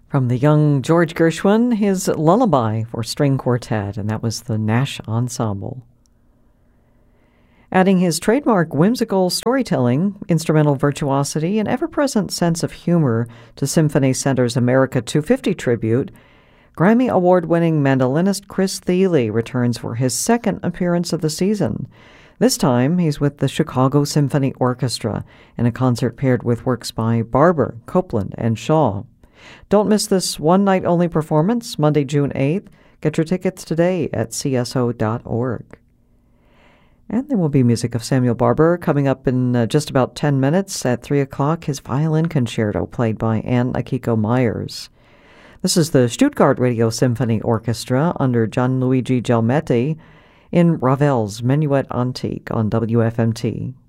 From the young George Gershwin, his Lullaby for String Quartet, and that was the Nash Ensemble. Adding his trademark whimsical storytelling, instrumental virtuosity, and ever-present sense of humor to Symphony Center's America 250 tribute, Grammy Award-winning mandolinist Chris Thile returns for his second appearance of the season. This time, he's with the Chicago Symphony Orchestra in a concert paired with works by Barber, Copland, and Shaw. Don't miss this one-night-only performance, Monday, June 8th. Get your tickets today at cso.org. And there will be music of Samuel Barber coming up in just about 10 minutes. At 3 o'clock, his violin concerto played by Anne Akiko Myers. This is the Stuttgart Radio Symphony Orchestra under Gianluigi Gelmetti in Ravel's Menuet Antique on WFMT.